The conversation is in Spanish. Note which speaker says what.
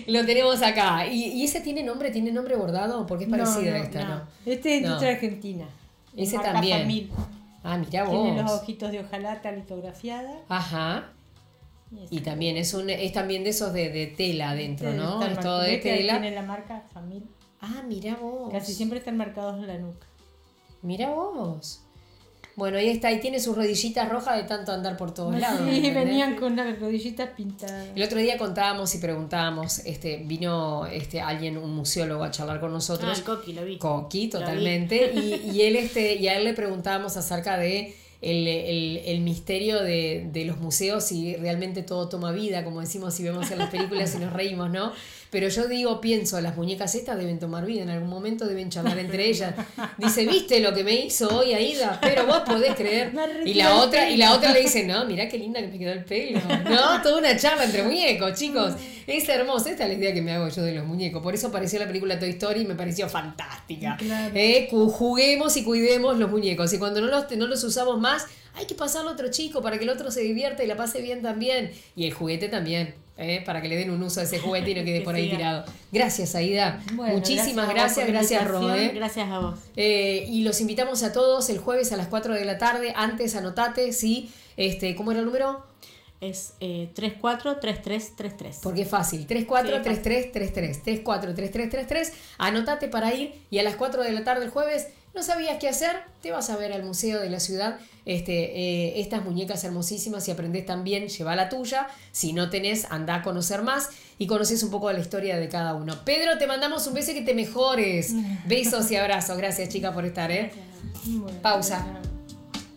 Speaker 1: Lo tenemos acá. ¿Y ese tiene nombre bordado? Porque es parecida a esta, ¿no?
Speaker 2: Este es de industria argentina.
Speaker 1: Ese
Speaker 2: Marca
Speaker 1: también.
Speaker 2: Famil.
Speaker 1: Ah, mirá vos.
Speaker 2: Tiene los ojitos de hojalata litografiada.
Speaker 1: Ajá. Y también es también de esos de tela adentro, ¿no? Es todo de tela.
Speaker 2: Tiene la marca Famil.
Speaker 1: Ah, mirá vos.
Speaker 2: Casi siempre están marcados en la nuca.
Speaker 1: Mirá vos. Bueno, ahí está, y tiene sus rodillitas rojas de tanto andar por todos lados.
Speaker 2: Sí, venían con las rodillitas pintadas.
Speaker 1: El otro día contábamos y preguntábamos, vino alguien, un museólogo, a charlar con nosotros.
Speaker 3: El Coqui, lo vi.
Speaker 1: Coqui, totalmente. Y a él le preguntábamos acerca de el misterio de los museos y realmente todo toma vida, como decimos si vemos en las películas y nos reímos, ¿no? Pero yo pienso, las muñecas estas deben tomar vida, en algún momento deben charlar entre ellas. Dice, ¿viste lo que me hizo hoy Aida? Pero vos podés creer. Y la otra le dice, no, mirá qué linda que me quedó el pelo. No, toda una charla entre muñecos, chicos. Es hermoso, esta es la idea que me hago yo de los muñecos. Por eso apareció la película Toy Story y me pareció fantástica.
Speaker 2: Claro.
Speaker 1: Juguemos y cuidemos los muñecos. Y cuando no los usamos más, hay que pasarlo a otro chico para que el otro se divierta y la pase bien también. Y el juguete también. Para que le den un uso a ese juguete y no quede por ahí tirado. Gracias, Aida.
Speaker 2: Bueno,
Speaker 1: muchísimas gracias, Rodé.
Speaker 3: Gracias a vos.
Speaker 1: Y los invitamos a todos el jueves a las 4 de la tarde. Antes, anotate, ¿sí? ¿Cómo era el número?
Speaker 3: Es 343333.
Speaker 1: Porque es fácil, 343333, 343333, anotate para ir y a las 4 de la tarde el jueves, no sabías qué hacer, te vas a ver al museo de la ciudad, estas muñecas hermosísimas, y aprendés también, lleva la tuya, si no tenés, anda a conocer más y conoces un poco de la historia de cada uno. Pedro, te mandamos un beso y que te mejores. Besos y abrazos, gracias chica por estar,
Speaker 2: Bueno,
Speaker 1: pausa.